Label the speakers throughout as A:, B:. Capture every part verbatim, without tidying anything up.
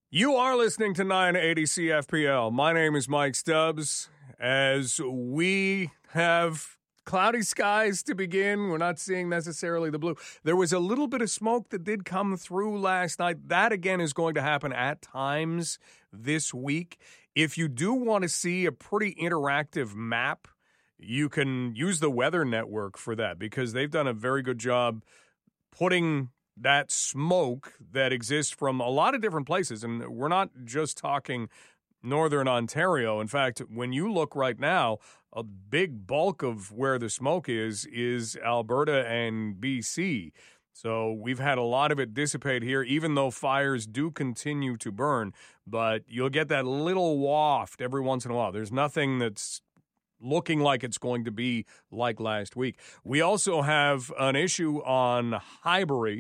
A: You are listening to nine eighty C F P L. My name is Mike Stubbs. As we have cloudy skies to begin, we're not seeing necessarily the blue. There was a little bit of smoke that did come through last night. That, again, is going to happen at times this week. If you do want to see a pretty interactive map, you can use the Weather Network for that because they've done a very good job putting that smoke that exists from a lot of different places. And we're not just talking northern Ontario. In fact, when you look right now, a big bulk of where the smoke is, is Alberta and B C. So we've had a lot of it dissipate here, even though fires do continue to burn. But you'll get that little waft every once in a while. There's nothing that's looking like it's going to be like last week. We also have an issue on Highbury,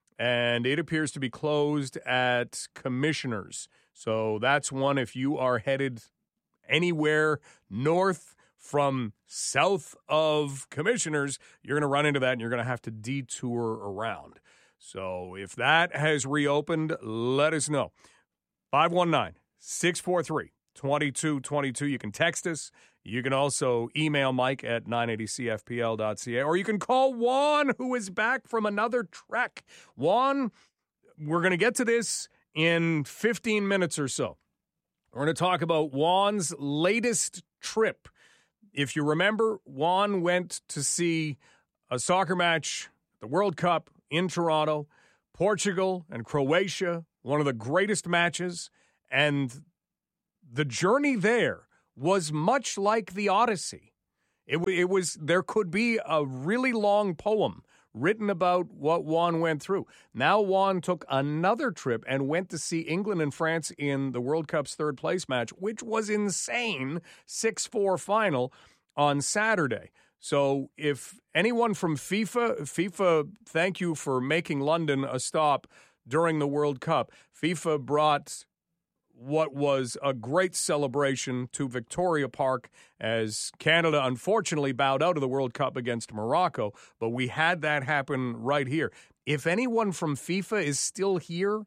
A: and it appears to be closed at Commissioners. So that's one if you are headed anywhere north from south of Commissioners, you're going to run into that and you're going to have to detour around. So if that has reopened, let us know. five one nine, six four three, two two two two. You can text us. You can also email Mike at nine eighty C F P L dot C A, or you can call Juan, who is back from another trek. Juan, we're going to get to this in fifteen minutes or so. We're going to talk about Juan's latest trip. If you remember, Juan went to see a soccer match, the World Cup in Toronto, Portugal and Croatia, one of the greatest matches, and the journey there was much like the Odyssey. It, it was, there could be a really long poem written about what Juan went through. Now Juan took another trip and went to see England and France in the World Cup's third place match, which was insane, six four final on Saturday. So if anyone from FIFA, FIFA, thank you for making London a stop during the World Cup. FIFA brought what was a great celebration to Victoria Park as Canada unfortunately bowed out of the World Cup against Morocco, but we had that happen right here. If anyone from FIFA is still here,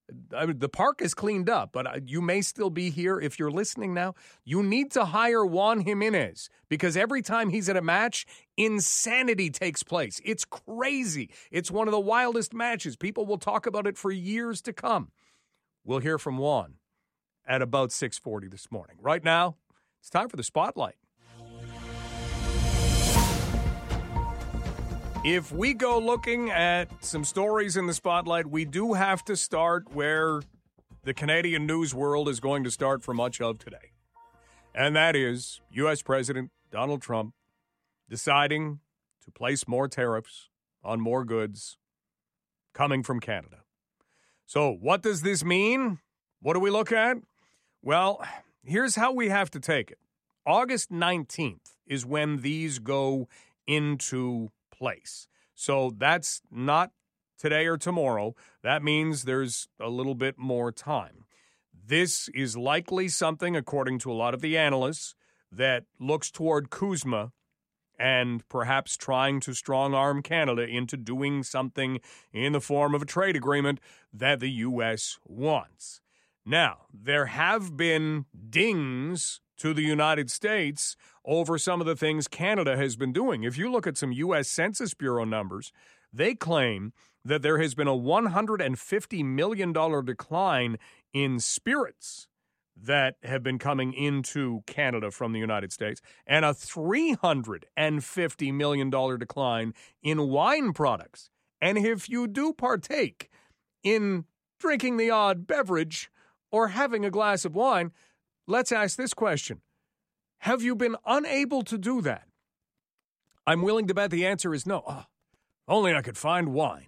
A: I mean, the park is cleaned up, but you may still be here. If you're listening now, you need to hire Juan Jimenez because every time he's at a match, insanity takes place. It's crazy. It's one of the wildest matches. People will talk about it for years to come. We'll hear from Juan at about six forty this morning. Right now, it's time for the Spotlight. If we go looking at some stories in the Spotlight, we do have to start where the Canadian news world is going to start for much of today. And that is U S President Donald Trump deciding to place more tariffs on more goods coming from Canada. So what does this mean? What do we look at? Well, here's how we have to take it. August nineteenth is when these go into place. So that's not today or tomorrow. That means there's a little bit more time. This is likely something, according to a lot of the analysts, that looks toward CUSMA and perhaps trying to strong-arm Canada into doing something in the form of a trade agreement that the U S wants. Now, there have been dings to the United States over some of the things Canada has been doing. If you look at some U S Census Bureau numbers, they claim that there has been a one hundred fifty million dollars decline in spirits that have been coming into Canada from the United States and a three hundred fifty million dollars decline in wine products. And if you do partake in drinking the odd beverage or having a glass of wine, let's ask this question. Have you been unable to do that? I'm willing to bet the answer is no. Oh, only I could find wine.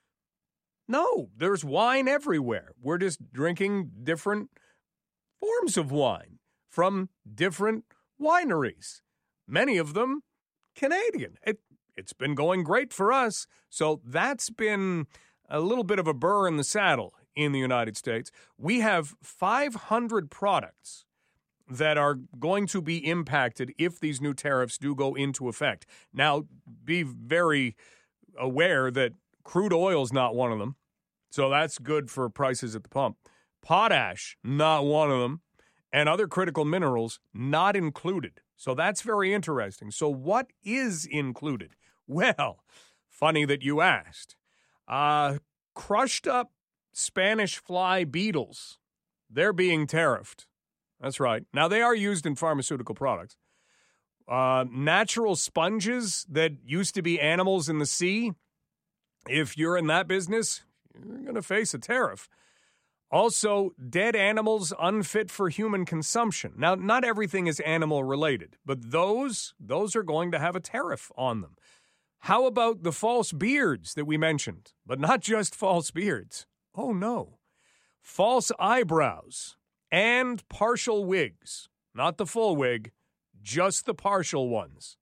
A: No, there's wine everywhere. We're just drinking different forms of wine from different wineries. Many of them Canadian. It, it's been going great for us. So that's been a little bit of a burr in the saddle in the United States. We have five hundred products that are going to be impacted if these new tariffs do go into effect. Now, be very aware that crude oil is not one of them, so that's good for prices at the pump. Potash, not one of them. And other critical minerals, not included. So that's very interesting. So what is included? Well, funny that you asked. Uh, crushed up Spanish fly beetles. They're being tariffed. That's right. Now, they are used in pharmaceutical products. Uh, natural sponges that used to be animals in the sea. If you're in that business, you're going to face a tariff. Also, dead animals unfit for human consumption. Now, not everything is animal related, but those, those are going to have a tariff on them. How about the false beards that we mentioned? But not just false beards. Oh, no. False eyebrows and partial wigs. Not the full wig, just the partial ones.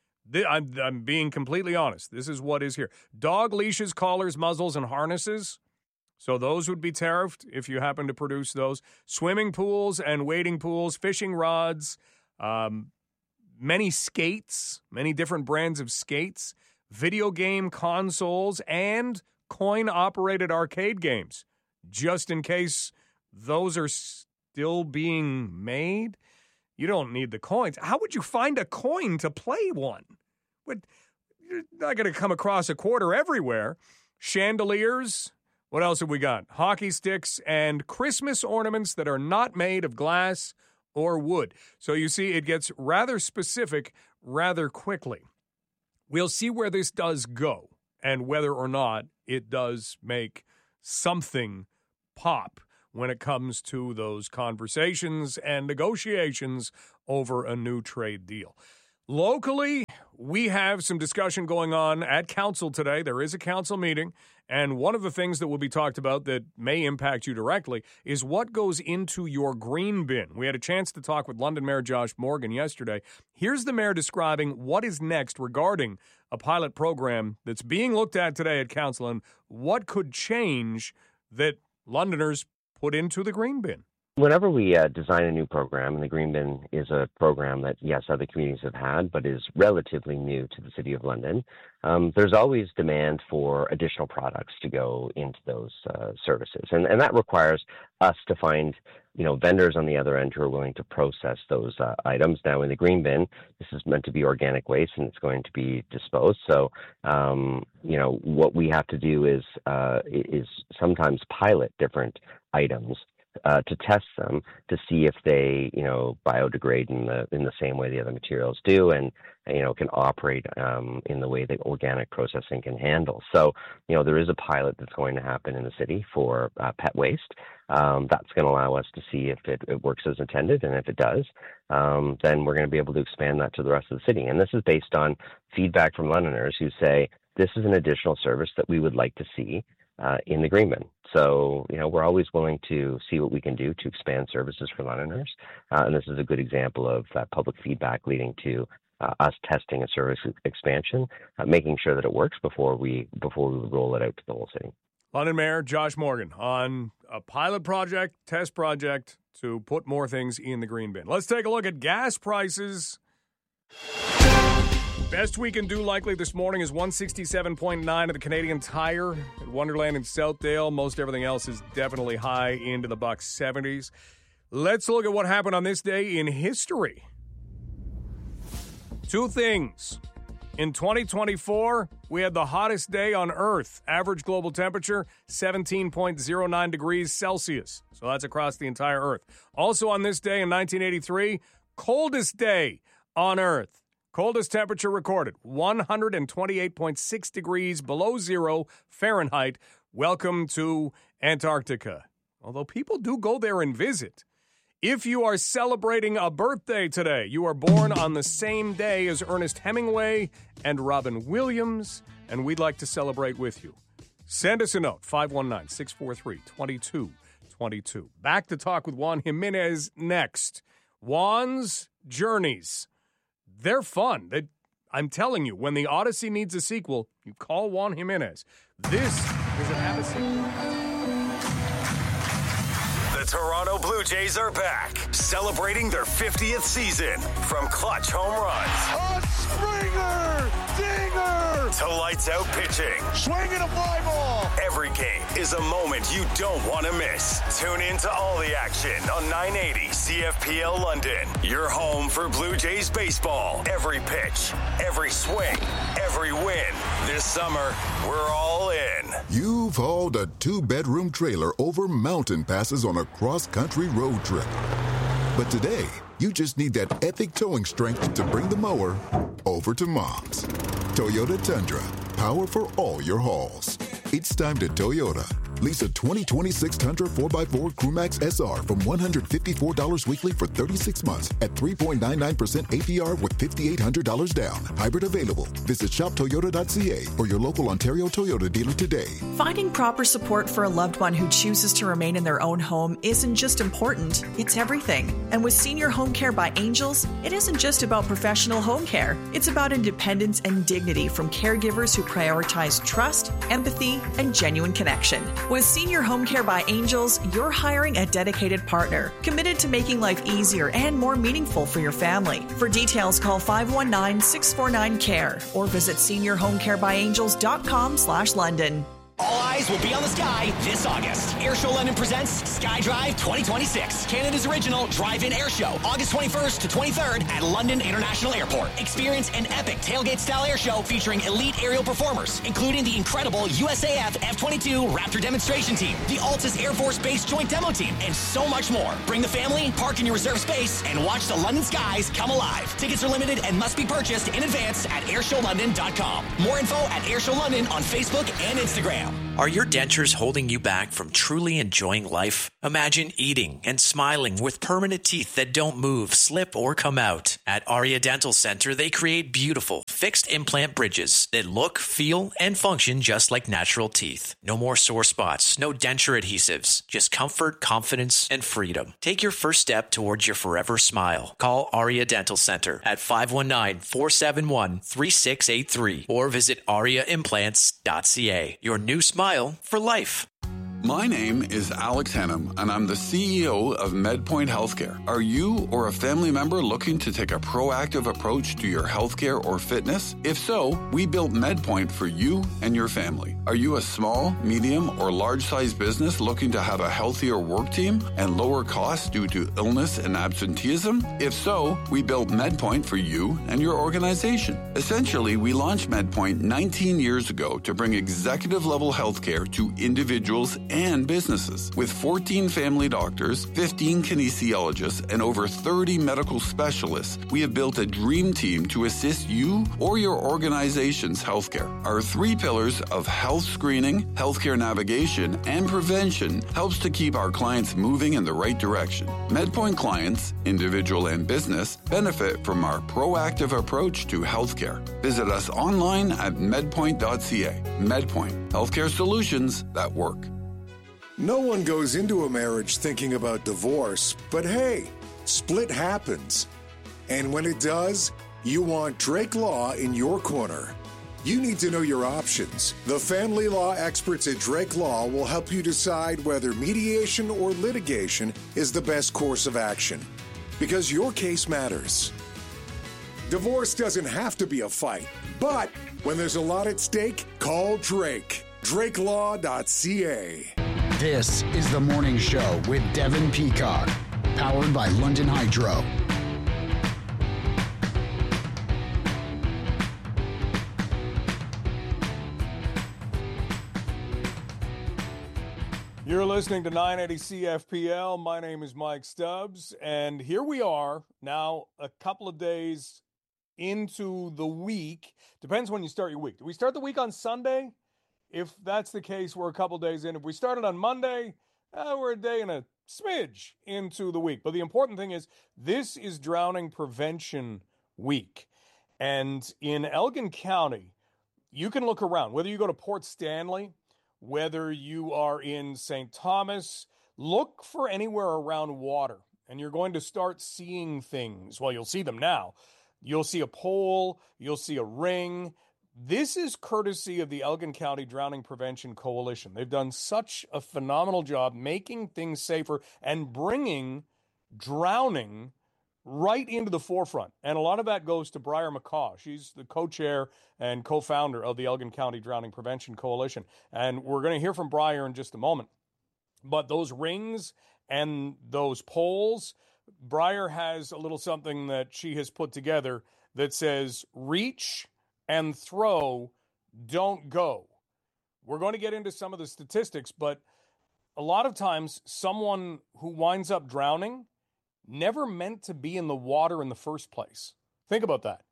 A: I'm, I'm being completely honest. This is what is here. Dog leashes, collars, muzzles, and harnesses. So those would be tariffed if you happen to produce those. Swimming pools and wading pools, fishing rods, um, many skates, many different brands of skates, video game consoles, and coin-operated arcade games, just in case those are still being made. You don't need the coins. How would you find a coin to play one? What, you're not going to come across a quarter everywhere. Chandeliers. What else have we got? Hockey sticks and Christmas ornaments that are not made of glass or wood. So you see, it gets rather specific rather quickly. We'll see where this does go and whether or not it does make something pop when it comes to those conversations and negotiations over a new trade deal. Locally, we have some discussion going on at council today. There is a council meeting, and one of the things that will be talked about that may impact you directly is what goes into your green bin. We had a chance to talk with London Mayor Josh Morgan yesterday. Here's the mayor describing what is next regarding a pilot program that's being looked at today at council and what could change that Londoners put into the green bin.
B: Whenever we uh, design a new program, and the Green Bin is a program that, yes, other communities have had, but is relatively new to the City of London, um, there's always demand for additional products to go into those uh, services. And, and that requires us to find, you know, vendors on the other end who are willing to process those uh, items. Now, in the Green Bin, this is meant to be organic waste, and it's going to be disposed. So, um, you know, what we have to do is uh, is sometimes pilot different items Uh, to test them to see if they, you know, biodegrade in the in the same way the other materials do, and you know can operate um, in the way that organic processing can handle. So, you know, there is a pilot that's going to happen in the city for uh, pet waste. Um, that's going to allow us to see if it, it works as intended, and if it does, um, then we're going to be able to expand that to the rest of the city. And this is based on feedback from Londoners who say this is an additional service that we would like to see Uh, in the Green Bin. So, you know, we're always willing to see what we can do to expand services for Londoners. Uh, and this is a good example of that public feedback leading to uh, us testing a service expansion, uh, making sure that it works before we before we roll it out to the whole city.
A: London Mayor Josh Morgan on a pilot project, test project to put more things in the Green Bin. Let's take a look at gas prices. Best we can do likely this morning is one sixty-seven point nine at the Canadian Tire at Wonderland in Southdale. Most everything else is definitely high into the buck seventies. Let's look at what happened on this day in history. Two things. In twenty twenty-four, we had the hottest day on Earth. Average global temperature, seventeen point oh nine degrees Celsius. So that's across the entire Earth. Also on this day in nineteen eighty-three, coldest day on Earth. Coldest temperature recorded, one hundred twenty-eight point six degrees below zero Fahrenheit. Welcome to Antarctica. Although people do go there and visit. If you are celebrating a birthday today, you are born on the same day as Ernest Hemingway and Robin Williams, and we'd like to celebrate with you. Send us a note, five one nine, six four three, two two two two. Back to talk with Juan Jimenez next. Juan's Journeys. They're fun. They, I'm telling you, when the Odyssey needs a sequel, you call Juan Jimenez. This doesn't have a sequel.
C: The Toronto Blue Jays are back, celebrating their fiftieth season. From clutch home runs,
D: a Springer, dinger,
C: to lights out pitching.
D: Swinging a fly ball.
C: Every game is a moment you don't want to miss. Tune in to all the action on nine eighty C F P L London. Your home for Blue Jays baseball. Every pitch, every swing, every win. This summer, we're all in.
E: You've hauled a two-bedroom trailer over mountain passes on a cross-country road trip. But today, you just need that epic towing strength to bring the mower over to Mom's. Toyota Tundra, power for all your hauls. It's time to Toyota. Lease a twenty twenty-six Tundra four by four Crewmax S R from one hundred fifty-four dollars weekly for thirty-six months at three point nine nine percent A P R with five thousand eight hundred dollars down. Hybrid available. Visit shop toyota dot c a or your local Ontario Toyota dealer today.
F: Finding proper support for a loved one who chooses to remain in their own home isn't just important, it's everything. And with Senior Home Care by Angels, it isn't just about professional home care. It's about independence and dignity from caregivers who prioritize trust, empathy, and genuine connection. With Senior Home Care by Angels, you're hiring a dedicated partner, committed to making life easier and more meaningful for your family. For details, call five one nine, six four nine, C A R E or visit senior home care by angels dot com slash London.
G: All eyes will be on the sky this August. Airshow London presents SkyDrive twenty twenty-six, Canada's original drive-in airshow, August twenty-first to twenty-third at London International Airport. Experience an epic tailgate-style airshow featuring elite aerial performers, including the incredible U S A F F twenty-two Raptor demonstration team, the Altus Air Force Base joint demo team, and so much more. Bring the family, park in your reserved space, and watch the London skies come alive. Tickets are limited and must be purchased in advance at airshow london dot com. More info at Airshow London on Facebook and Instagram.
H: Are your dentures holding you back from truly enjoying life? Imagine eating and smiling with permanent teeth that don't move, slip, or come out. At Aria Dental Center, they create beautiful, fixed implant bridges that look, feel, and function just like natural teeth. No more sore spots, no denture adhesives, just comfort, confidence, and freedom. Take your first step towards your forever smile. Call Aria Dental Center at five one nine, four seven one, three six eight three or visit aria implants dot c a. Your new smile for life.
I: My name is Alex Hennum, and I'm the C E O of MedPoint Healthcare. Are you or a family member looking to take a proactive approach to your healthcare or fitness? If so, we built MedPoint for you and your family. Are you a small, medium, or large-sized business looking to have a healthier work team and lower costs due to illness and absenteeism? If so, we built MedPoint for you and your organization. Essentially, we launched MedPoint nineteen years ago to bring executive-level healthcare to individuals and businesses. With fourteen family doctors, fifteen kinesiologists, and over thirty medical specialists, we have built a dream team to assist you or your organization's healthcare. Our three pillars of health screening, healthcare navigation, and prevention helps to keep our clients moving in the right direction. MedPoint clients, individual and business, benefit from our proactive approach to healthcare. Visit us online at medpoint dot c a. MedPoint, healthcare solutions that work.
J: No one goes into a marriage thinking about divorce, but hey, split happens. And when it does, you want Drake Law in your corner. You need to know your options. The family law experts at Drake Law will help you decide whether mediation or litigation is the best course of action, because your case matters. Divorce doesn't have to be a fight, but when there's a lot at stake, call Drake. drake law dot c a.
K: This is The Morning Show with Devin Peacock, powered by London Hydro.
A: You're listening to nine eighty C F P L. My name is Mike Stubbs, and here we are now a couple of days into the week. Depends when you start your week. Do we start the week on Sunday? If that's the case, we're a couple days in. If we started on Monday, uh, we're a day and a smidge into the week. But the important thing is this is Drowning Prevention Week. And in Elgin County, you can look around. Whether you go to Port Stanley, whether you are in Saint Thomas, look for anywhere around water. And you're going to start seeing things. Well, you'll see them now. You'll see a pole. You'll see a ring. This is courtesy of the Elgin County Drowning Prevention Coalition. They've done such a phenomenal job making things safer and bringing drowning right into the forefront. And a lot of that goes to Briar McCaw. She's the co-chair and co-founder of the Elgin County Drowning Prevention Coalition. And we're going to hear from Briar in just a moment. But those rings and those poles, Briar has a little something that she has put together that says, reach and throw, don't go. We're going to get into some of the statistics, but a lot of times someone who winds up drowning never meant to be in the water in the first place. Think about that.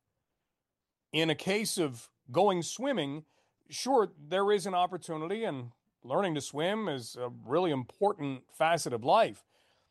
A: In a case of going swimming, sure, there is an opportunity, and learning to swim is a really important facet of life.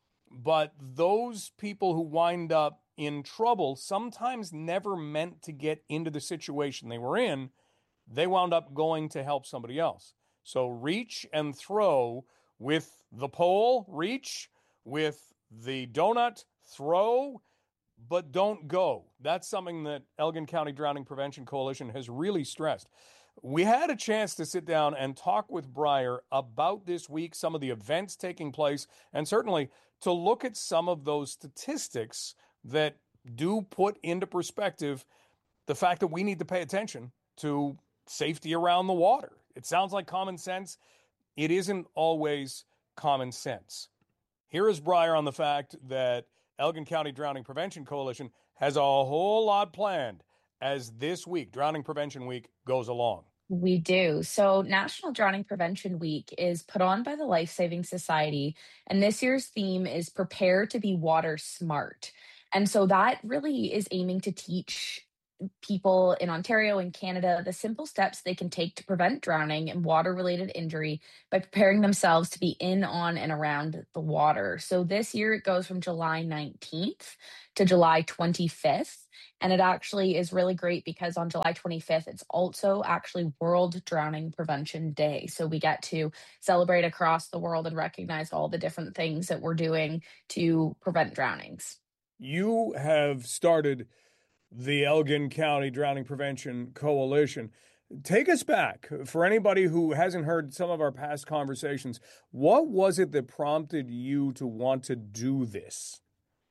A: But those people who wind up in trouble sometimes never meant to get into the situation they were in. They wound up going to help somebody else. So reach and throw with the pole, reach with the donut, throw, but don't go. That's something that Elgin County Drowning Prevention Coalition has really stressed. We had a chance to sit down and talk with Briar about this week, some of the events taking place, and certainly to look at some of those statistics that do put into perspective the fact that we need to pay attention to safety around the water. It sounds like common sense. It isn't always common sense. Here is Briar on the fact that Elgin County Drowning Prevention Coalition has a whole lot planned as this week, Drowning Prevention Week, goes along.
L: We do. So National Drowning Prevention Week is put on by the Life Saving Society, and this year's theme is Prepare to be Water Smart. And so that really is aiming to teach people in Ontario and Canada the simple steps they can take to prevent drowning and water-related injury by preparing themselves to be in, on, and around the water. So this year it goes from July nineteenth to July twenty-fifth. And it actually is really great because on July twenty-fifth, it's also actually World Drowning Prevention Day. So we get to celebrate across the world and recognize all the different things that we're doing to prevent drownings.
A: You have started the Elgin County Drowning Prevention Coalition. Take us back. For anybody who hasn't heard some of our past conversations, what was it that prompted you to want to do this?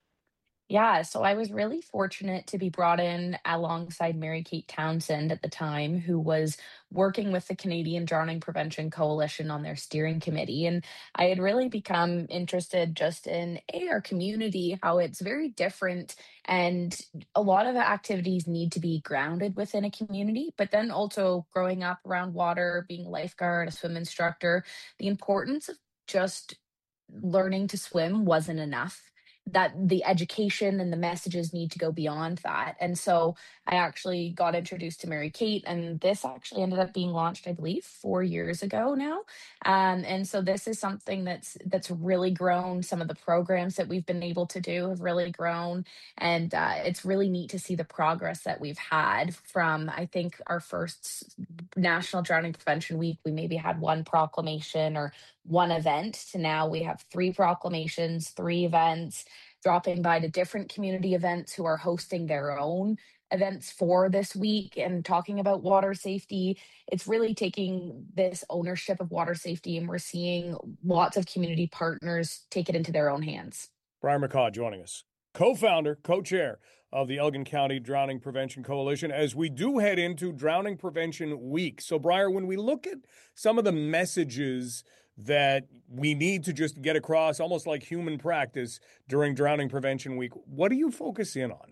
L: Yeah, so I was really fortunate to be brought in alongside Mary Kate Townsend at the time, who was working with the Canadian Drowning Prevention Coalition on their steering committee. And I had really become interested just in A, our community, how it's very different. And a lot of activities need to be grounded within a community. But then also growing up around water, being a lifeguard, a swim instructor, the importance of just learning to swim wasn't enough. That the education and the messages need to go beyond that. And so I actually got introduced to Mary Kate, and this actually ended up being launched, I believe, four years ago now. Um, and so this is something that's that's really grown. Some of the programs that we've been able to do have really grown. And uh, it's really neat to see the progress that we've had from, I think, our first National Drowning Prevention Week. We maybe had one proclamation or one event to now we have three proclamations, three events, dropping by to different community events who are hosting their own events for this week and talking about water safety. It's really taking this ownership of water safety, and we're seeing lots of community partners take it into their own hands.
A: Briar McCaw joining us, co-founder, co-chair of the Elgin County Drowning Prevention Coalition, as we do head into Drowning Prevention Week. So, Briar, when we look at some of the messages that we need to just get across, almost like human practice during Drowning Prevention Week, what do you focus in on?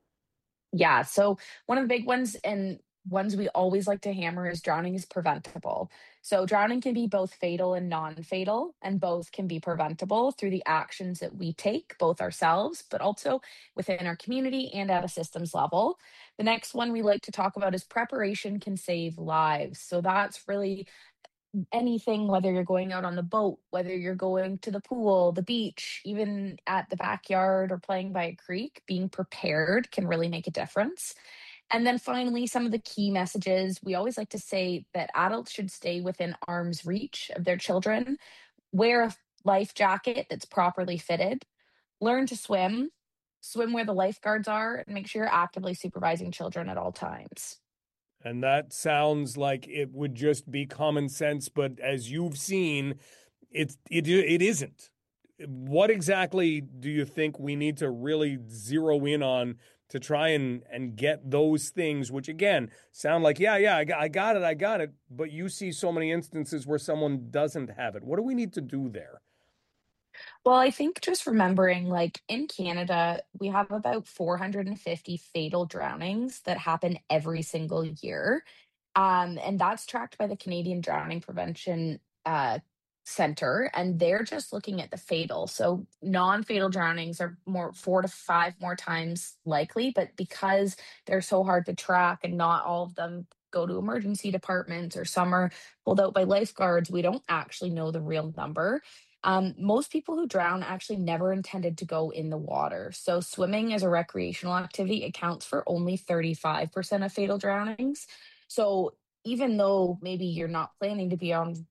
L: Yeah, so one of the big ones and ones we always like to hammer is drowning is preventable. So drowning can be both fatal and non-fatal, and both can be preventable through the actions that we take, both ourselves, but also within our community and at a systems level. The next one we like to talk about is preparation can save lives. So that's really anything, whether you're going out on the boat, whether you're going to the pool, the beach, even at the backyard or playing by a creek, being prepared can really make a difference. And then finally, some of the key messages, we always like to say that adults should stay within arm's reach of their children, wear a life jacket that's properly fitted, learn to swim, swim where the lifeguards are, and make sure you're actively supervising children at all times.
A: And that sounds like it would just be common sense, but as you've seen, it's it it isn't. What exactly do you think we need to really zero in on to try and, and get those things, which again sound like, yeah, yeah, I got, I got it, I got it, but you see so many instances where someone doesn't have it. What do we need to do there?
L: Well, I think just remembering, like in Canada, we have about four hundred fifty fatal drownings that happen every single year. Um, and that's tracked by the Canadian Drowning Prevention uh, Center, and they're just looking at the fatal. So non-fatal drownings are more four to five more times likely, but because they're so hard to track and not all of them go to emergency departments or some are pulled out by lifeguards, we don't actually know the real number. Um, most people who drown actually never intended to go in the water. So swimming as a recreational activity accounts for only thirty-five percent of fatal drownings. So even though maybe you're not planning to be on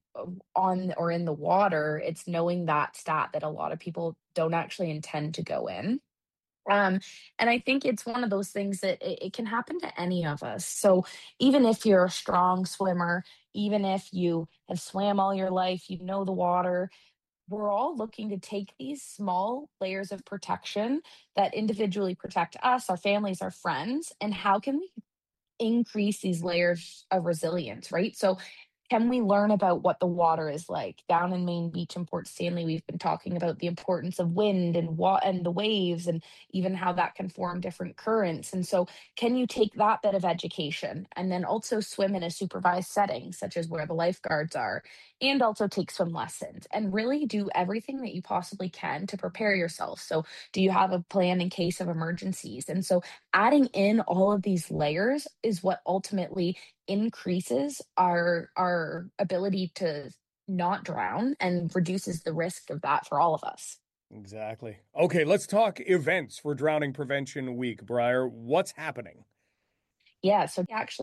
L: on or in the water, it's knowing that stat that a lot of people don't actually intend to go in. Um, and I think it's one of those things that it, it can happen to any of us. So even if you're a strong swimmer, even if you have swam all your life, you know the water, we're all looking to take these small layers of protection that individually protect us, our families, our friends, and how can we increase these layers of resilience, right? So, can we learn about what the water is like? Down in Maine Beach in Port Stanley, we've been talking about the importance of wind and wa- and the waves and even how that can form different currents. And so, can you take that bit of education and then also swim in a supervised setting, such as where the lifeguards are, and also take swim lessons and really do everything that you possibly can to prepare yourself? So, do you have a plan in case of emergencies? And so, adding in all of these layers is what ultimately increases our our ability to not drown and reduces the risk of that for all of us.
A: Exactly. Okay, let's talk events for Drowning Prevention Week, Briar. What's happening?
L: Yeah, so actually